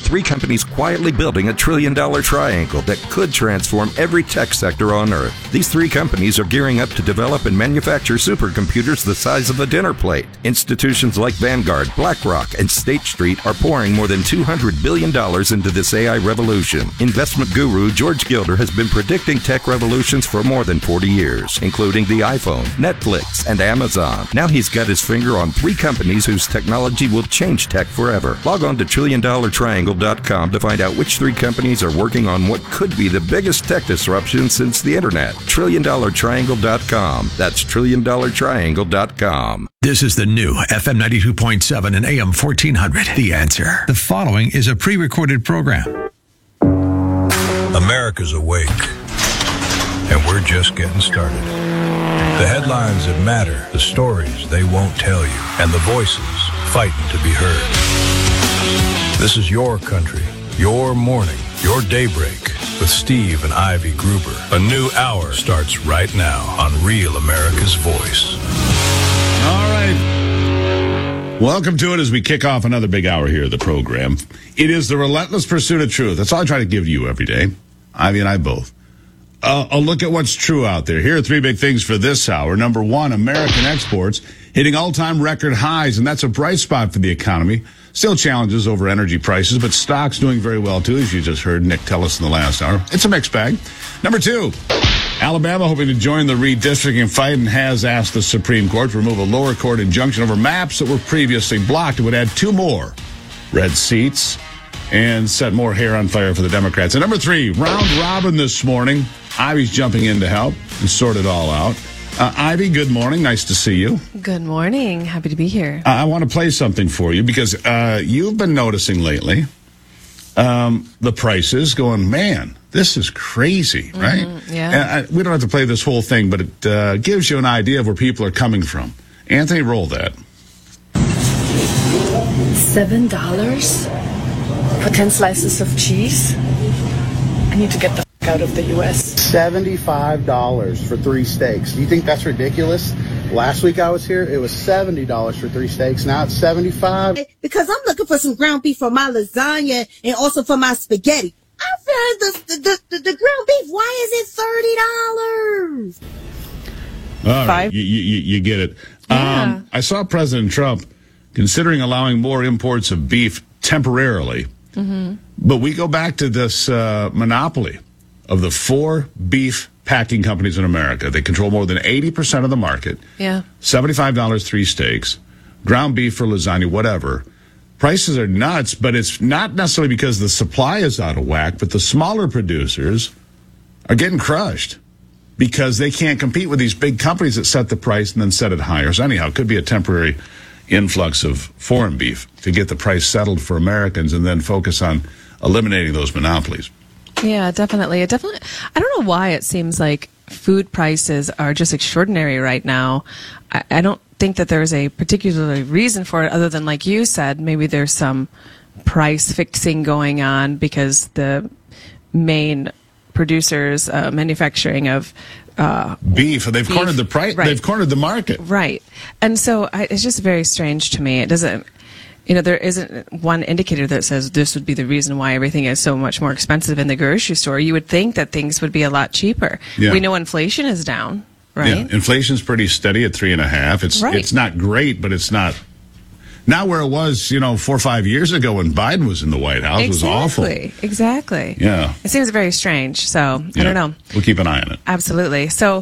three companies quietly building a trillion-dollar triangle that could transform every tech sector on Earth. These three companies are gearing up to develop and manufacture supercomputers the size of a dinner plate. Institutions like Vanguard, BlackRock, and State Street are pouring more than $200 billion into this AI revolution. Investment guru George Gilder has been predicting tech revolutions for more than 40 years, including the iPhone, Netflix, and Amazon. Now he's got his finger on three companies whose technology will change tech forever. Log on to TrillionDollarTriangle.com to find out which three companies are working on what could be the biggest tech disruption since the internet. TrillionDollarTriangle.com. That's TrillionDollarTriangle.com. This is the new FM 92.7 and AM 1400. The Answer. The following is a pre-recorded program. America's awake, and we're just getting started. The headlines that matter, the stories they won't tell you, and the voices fighting to be heard. This is your country, your morning, your daybreak with Steve and Ivy Gruber. A new hour starts right now on Real America's Voice. All right. Welcome to it as we kick off another big hour here of the program. It is the relentless pursuit of truth. That's all I try to give to you every day. Ivy and I both. A look at what's true out there. Here are three big things for this hour. Number one, American exports hitting all-time record highs, and that's a bright spot for the economy. Still challenges over energy prices, but stocks doing very well, too, as you just heard Nick tell us in the last hour. It's a mixed bag. Number two, Alabama hoping to join the redistricting fight and has asked the Supreme Court to remove a lower court injunction over maps that were previously blocked. It would add two more red seats and set more hair on fire for the Democrats. And number three, round robin this morning. Ivy's jumping in to help and sort it all out. Ivy, good morning. Nice to see you. Good morning. Happy to be here. I want to play something for you because you've been noticing lately the prices going, man, this is crazy, right? Yeah. And we don't have to play this whole thing, but it gives you an idea of where people are coming from. Anthony, roll that. $7 for 10 slices of cheese? I need to get the out of the U.S. $75 for 3 steaks. Do you think that's ridiculous? Last week I was here, it was $70 for 3 steaks. Now it's $75. Because I'm looking for some ground beef for my lasagna and also for my spaghetti. I found the ground beef. Why is it $30? All right, you get it. Yeah. I saw President Trump considering allowing more imports of beef temporarily. Mm-hmm. But we go back to this monopoly of the 4 beef packing companies in America. They control more than 80% of the market. Yeah. $75, 3 steaks, ground beef for lasagna, whatever. Prices are nuts, but it's not necessarily because the supply is out of whack, but the smaller producers are getting crushed because they can't compete with these big companies that set the price and then set it higher. So anyhow, it could be a temporary influx of foreign beef to get the price settled for Americans and then focus on eliminating those monopolies. Yeah, definitely. I don't know why it seems like food prices are just extraordinary right now. I don't think that there's a particular reason for it other than, like you said, maybe there's some price fixing going on because the main producers manufacturing of beef, they've cornered the price. Right. They've cornered the market. Right. And so it's just very strange to me. It doesn't, there isn't one indicator that says this would be the reason why everything is so much more expensive in the grocery store. You would think that things would be a lot cheaper. Yeah. We know inflation is down, right? Yeah, inflation's pretty steady at 3.5. It's not great, but it's not where it was, 4 or 5 years ago when Biden was in the White House. Exactly. It was awful. Exactly. Yeah. It seems very strange. So I don't know. We'll keep an eye on it. Absolutely. So,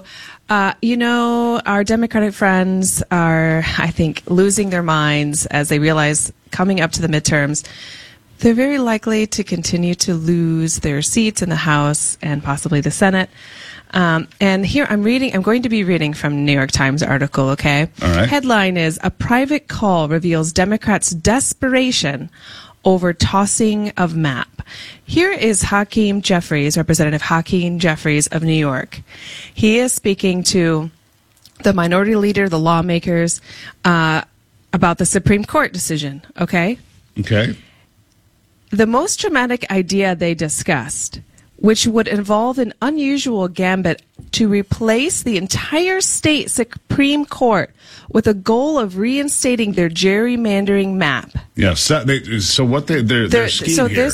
our Democratic friends are, I think, losing their minds as they realize coming up to the midterms, they're very likely to continue to lose their seats in the House and possibly the Senate. And here I'm going to be reading from New York Times article, okay? All right. Headline is, A Private Call Reveals Democrats' Desperation Over Tossing of Map. Here is Hakeem Jeffries, Representative Hakeem Jeffries of New York. He is speaking to the minority leader, the lawmakers, about the Supreme Court decision, okay? Okay. The most dramatic idea they discussed, which would involve an unusual gambit to replace the entire state Supreme Court with a goal of reinstating their gerrymandering map. Yes. So what they're scheming here.